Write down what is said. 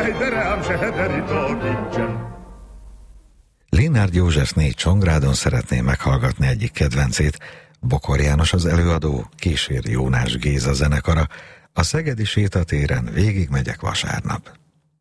Lénárd Józsefné Csongrádon szeretné meghallgatni egyik kedvencét. Bokor János az előadó, kísér Jónás Géza zenekara. A Szegedi Sétatéren végigmegyek vasárnap.